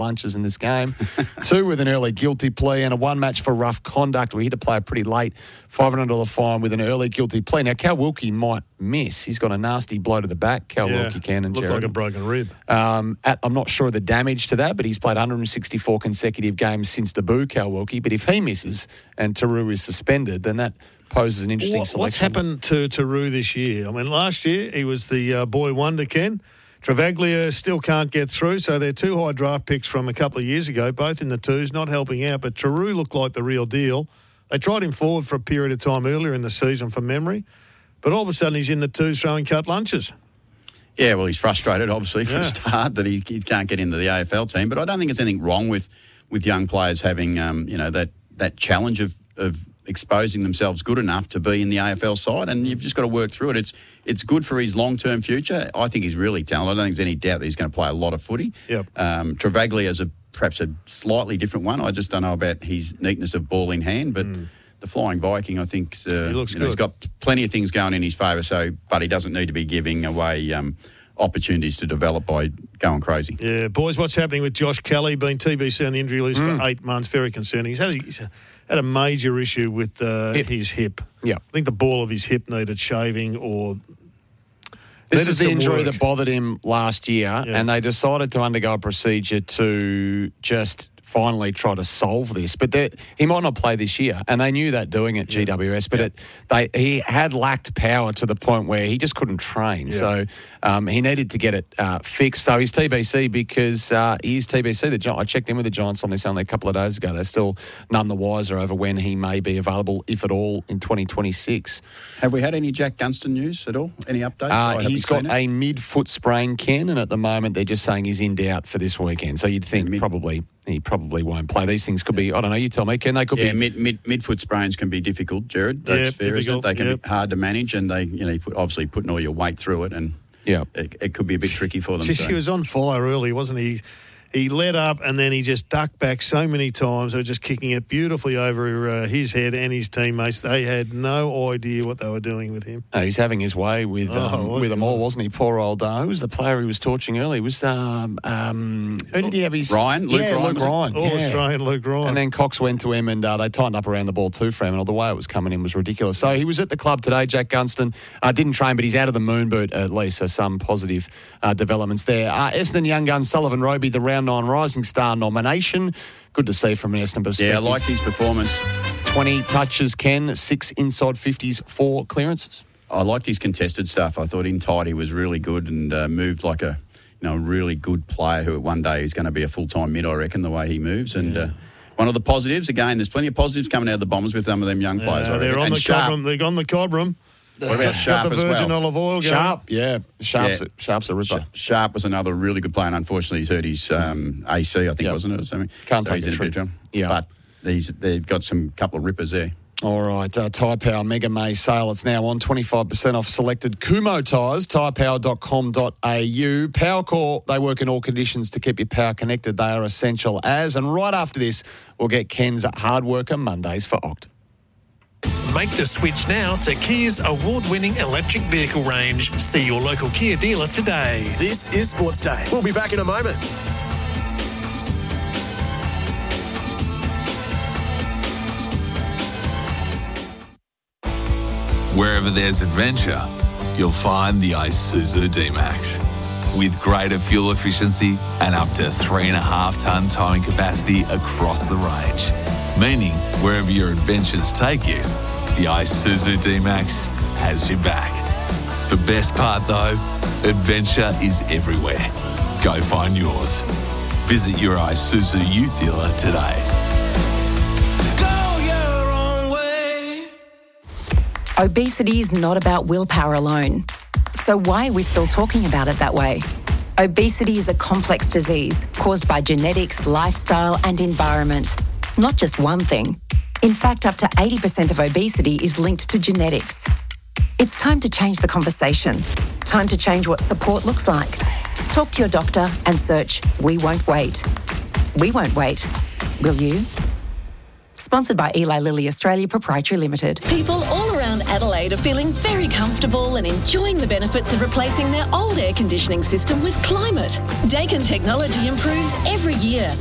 lunches in this game. 2 with an early guilty plea and a 1 match for rough conduct. We had to play a pretty late $500 fine with an early guilty plea. Now, Cal Wilkie might miss. He's got a nasty blow to the back. Cal Wilkie can, and looked Jared. like a broken rib. I'm not sure of the damage to that, but he's played 164 consecutive games since debut, Cal Wilkie. But if he misses and Taru is suspended, then that poses an interesting selection. What's happened to Taru this year? I mean, last year he was the boy wonder, Ken. Travaglia still can't get through, so they're 2 high draft picks from a couple of years ago, both in the twos, not helping out. But Taru looked like the real deal. They tried him forward for a period of time earlier in the season from memory, but all of a sudden he's in the twos throwing cut lunches. Yeah, well, he's frustrated, obviously, for a start, that he can't get into the AFL team. But I don't think there's anything wrong with young players having, that challenge of exposing themselves good enough to be in the AFL side, and you've just got to work through it. It's good for his long-term future. I think he's really talented. I don't think there's any doubt that he's going to play a lot of footy. Yep. Travaglia is perhaps a slightly different one. I just don't know about his neatness of ball in hand, but the Flying Viking, I think, he looks good. He's got plenty of things going in his favour, but he doesn't need to be giving away opportunities to develop by going crazy. Yeah, boys, what's happening with Josh Kelly? Been TBC on the injury list for 8 months. Very concerning. He's had a major issue with his hip. Yeah. I think the ball of his hip needed shaving or... This is the injury that bothered him last year, and they decided to undergo a procedure to just finally try to solve this. But he might not play this year, and they knew that doing it, GWS, but he had lacked power to the point where he just couldn't train. Yeah. So he needed to get it fixed. So he's TBC because he is TBC. I checked in with the Giants on this only a couple of days ago. They're still none the wiser over when he may be available, if at all, in 2026. Have we had any Jack Gunston news at all? Any updates? He's got a mid-foot sprain, Ken, and at the moment they're just saying he's in doubt for this weekend. So you'd think he probably won't play. These things could be, I don't know, you tell me, Ken, they could be... Mid-foot sprains can be difficult, Jared. That's fair, isn't it? They can be hard to manage, and they, obviously putting all your weight through it, and it could be a bit tricky for them. He was on fire early, wasn't he? He led up and then he just ducked back so many times. They were just kicking it beautifully over his head and his teammates. They had no idea what they were doing with him. He's having his way with them all, wasn't he? Poor old... who was the player he was torching early? It was... who did he have his... Ryan? Luke Ryan. Australian Luke Ryan. And then Cox went to him and they tightened up around the ball too for him, and the way it was coming in was ridiculous. So he was at the club today, Jack Gunston. Didn't train, but he's out of the moon boot at least, so some positive developments there. Essendon young gun Sullivan Roby, the round 9 Rising Star nomination. Good to see from an Essendon perspective. Yeah, I like his performance. 20 touches, Ken, 6 inside 50s, 4 clearances. I liked his contested stuff. I thought in tight he was really good and moved like a really good player who one day is going to be a full-time mid, I reckon, the way he moves. And one of the positives, again, there's plenty of positives coming out of the Bombers with some of them young players. They're on the Cobram. They're on the Cobram. What about Sharp as well? Virgin olive oil going. Sharp's a ripper. Sharp was another really good player, and unfortunately he's hurt his AC, I think, wasn't it, or something? Can't take the trip. But they've got some couple of rippers there. All right, Tyre Power Mega May sale. It's now on 25% off selected Kumho tyres, tyrepower.com.au. PowerCore, they work in all conditions to keep your power connected. They are essential as. And right after this, we'll get Ken's Hard Worker Mondays for Octa. Make the switch now to Kia's award-winning electric vehicle range. See your local Kia dealer today. This is Sports Day. We'll be back in a moment. Wherever there's adventure, you'll find the Isuzu D-Max. With greater fuel efficiency and up to 3.5-tonne towing capacity across the range. Meaning, wherever your adventures take you, the Isuzu D-Max has your back. The best part though, adventure is everywhere. Go find yours. Visit your Isuzu Ute dealer today. Go your own way. Obesity is not about willpower alone. So why are we still talking about it that way? Obesity is a complex disease caused by genetics, lifestyle and environment. Not just one thing. In fact, up to 80% of obesity is linked to genetics. It's time to change the conversation. Time to change what support looks like. Talk to your doctor and search We Won't Wait. We won't wait. Will you? Sponsored by Eli Lilly Australia Proprietary Limited. People all around around Adelaide are feeling very comfortable and enjoying the benefits of replacing their old air conditioning system with Climate. Dakin technology improves every year,